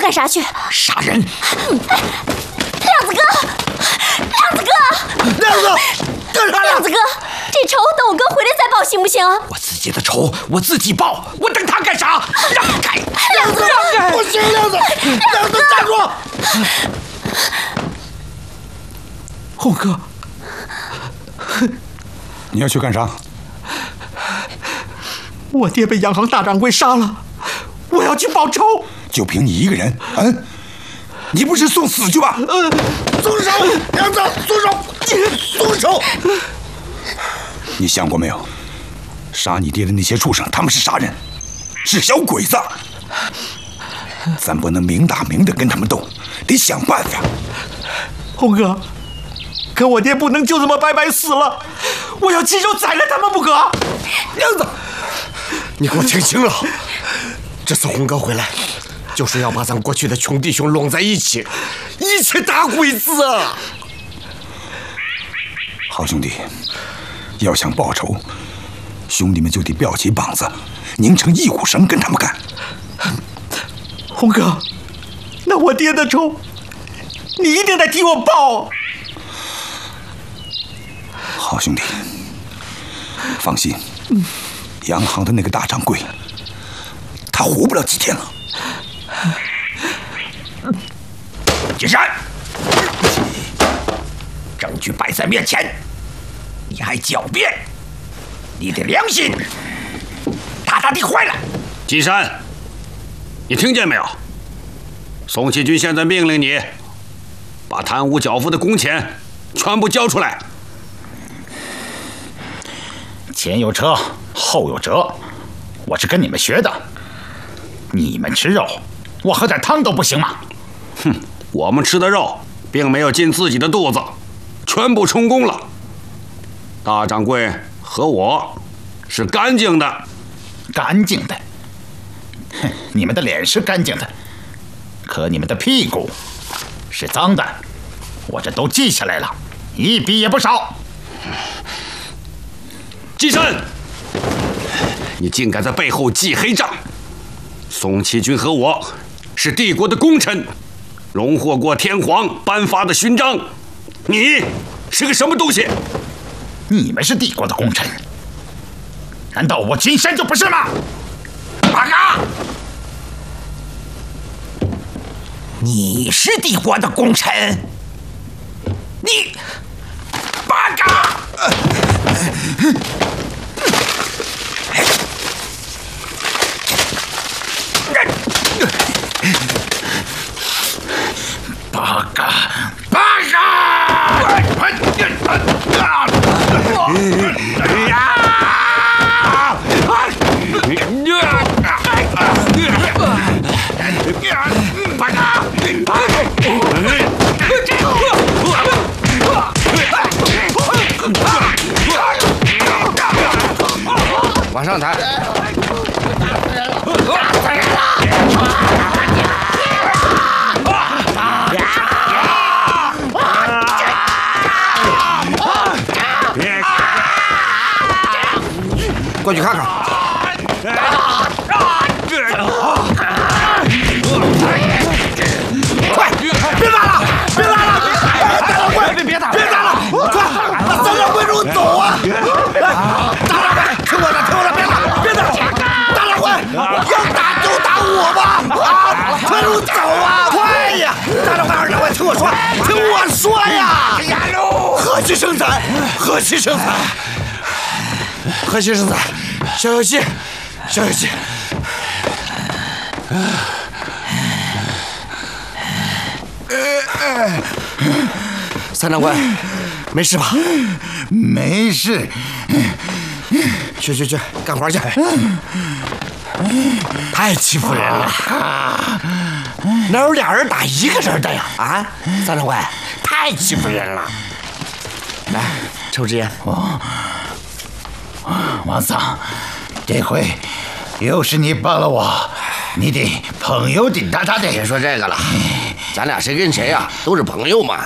干啥去？ 杀人！ 亮子哥，亮子哥， 亮子，干啥呀？ 亮子哥，这仇等我哥回来再报行不行？ 我自己的仇我自己报，我等他干啥？让开！ 亮子， 让开！不行，亮子，亮子站住！红哥， 你要去干啥？ 我爹被洋行大掌柜杀了，我要去报仇。 就凭你一个人？嗯，你不是送死去吧？ 松手，梁子，松手，松手！ 你想过没有？杀你爹的那些畜生，他们是啥人？是小鬼子。咱不能明打明的跟他们斗，得想办法。 红哥，可我爹不能就这么白白死了，我要亲手宰了他们不可。梁子，你给我听清了，这次红哥回来，就是要把咱过去的穷弟兄拢在一起，一起打鬼子啊！ 好兄弟，要想报仇，兄弟们就得吊起膀子，拧成一股绳跟他们干。 红哥，那我爹的仇，你一定得替我报。 好兄弟，放心，洋行的那个大掌柜，他活不了几天了。 金山，证据摆在面前，你还狡辩？你的良心大大的坏了！ 金山，你听见没有？宋启军现在命令你，把贪污缴付的工钱全部交出来。 前有车，后有辙，我是跟你们学的。你们吃肉，我喝点汤都不行吗？ 哼，我们吃的肉并没有进自己的肚子，全部充公了。大掌柜和我是干净的， 干净的。哼，你们的脸是干净的，可你们的屁股是脏的，我这都记下来了，一笔也不少。 金山，你竟敢在背后记黑账！宋启军和我是帝国的功臣，荣获过天皇颁发的勋章。你是个什么东西？ 你们是帝国的功臣，难道我金山就不是吗？八嘎！ 你是帝国的功臣，你八嘎！ 八嘎！八嘎！ 往上抬！过去看看。快，别打了，别打了！大掌柜，别打了！快，把三掌柜给我走啊！大掌柜，听我的，别打！大掌柜，要打就打我吧！啊，快给我走啊！快呀！大掌柜，二掌柜，听我说呀！和气生财，和气生财。和气生财，消消气，消消气。三掌柜，没事吧？ 没事。 去，干活去。太欺负人了，哪有俩人打一个人的呀？啊，三掌柜，太欺负人了。来，抽支烟。 王桑，这回又是你帮了我，你得朋友顶大大的。 别说这个了，咱俩谁跟谁呀，都是朋友嘛。